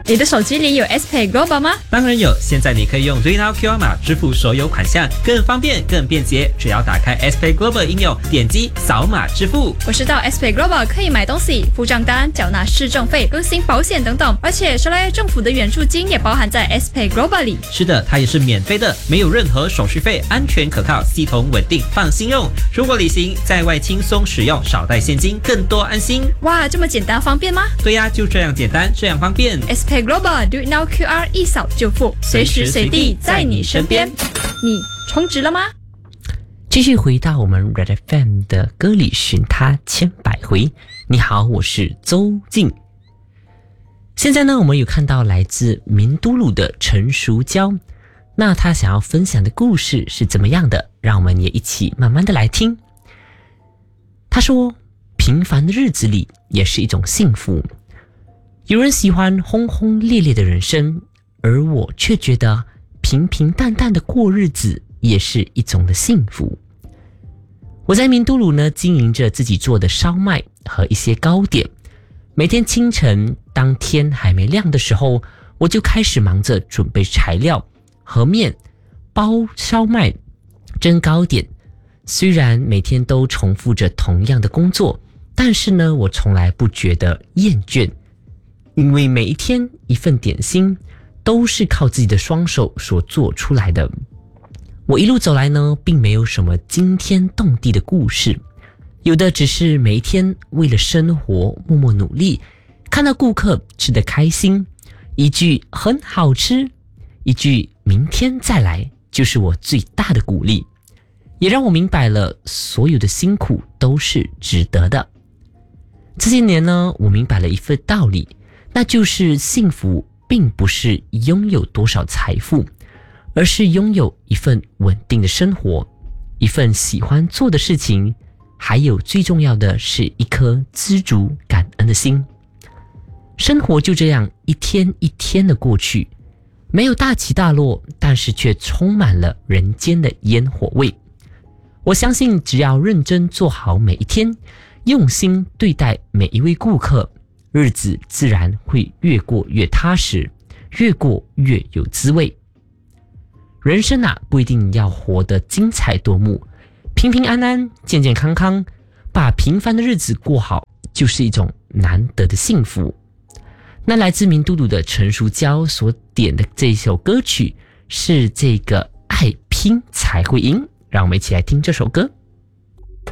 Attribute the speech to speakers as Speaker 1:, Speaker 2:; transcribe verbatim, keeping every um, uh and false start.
Speaker 1: 你的手机里有 S Pay Global 吗？
Speaker 2: 当然有，现在你可以用 RayNow Q R 码支付所有款项，更方便更便捷。只要打开 S Pay Global 应用，点击扫码支付。
Speaker 1: 我知道 S Pay Global 可以买东西、付账单、缴纳市政费、更新保险等等，而且收来政府的援助金也包含在 S Pay Global 里。
Speaker 2: 是的，它也是免费的，没有任何手续费，安全可靠，系统稳定，放心用。出国旅行在外轻松使用，少带现金，更多安心。
Speaker 1: 哇，这么简单方便吗？
Speaker 2: 对呀，就这样简单，这样方便。
Speaker 1: S Pay Global Do It Now Q R 一扫就付，随时随地在你身边。你充值了吗？
Speaker 3: 继续回到我们 Red F M 的歌里寻他千百回。你好，我是周静。现在呢，我们有看到来自明都鲁的陈淑娇，那他想要分享的故事是怎么样的？让我们也一起慢慢的来听。他说，平凡的日子里也是一种幸福。有人喜欢轰轰烈烈的人生，而我却觉得平平淡淡的过日子也是一种的幸福。我在明都鲁呢，经营着自己做的烧麦和一些糕点。每天清晨，当天还没亮的时候，我就开始忙着准备材料、和面、包烧麦、蒸糕点。虽然每天都重复着同样的工作，但是呢，我从来不觉得厌倦，因为每一天一份点心都是靠自己的双手所做出来的。我一路走来呢，并没有什么惊天动地的故事，有的只是每一天为了生活默默努力，看到顾客吃得开心，一句很好吃，一句明天再来，就是我最大的鼓励，也让我明白了所有的辛苦都是值得的。这些年呢，我明白了一份道理，那就是幸福并不是拥有多少财富，而是拥有一份稳定的生活，一份喜欢做的事情，还有最重要的是一颗知足感恩的心。生活就这样一天一天的过去，没有大起大落，但是却充满了人间的烟火味。我相信只要认真做好每一天，用心对待每一位顾客，日子自然会越过越踏实，越过越有滋味。人生啊，不一定要活得精彩夺目，平平安安、健健康康，把平凡的日子过好，就是一种难得的幸福。那来自明都鲁的陈淑娇所点的这首歌曲是这个爱拼才会赢，让我们一起来听这首歌。